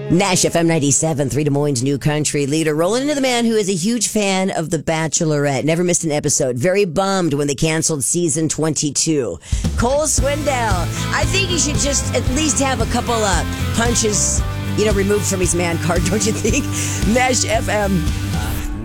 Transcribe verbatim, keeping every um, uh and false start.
Nash F M ninety-seven, three Des Moines New Country leader, rolling into the man who is a huge fan of The Bachelorette. Never missed an episode. Very bummed when they canceled season twenty-two. Cole Swindell. I think he should just at least have a couple of punches, you know, removed from his man card, don't you think? Nash F M.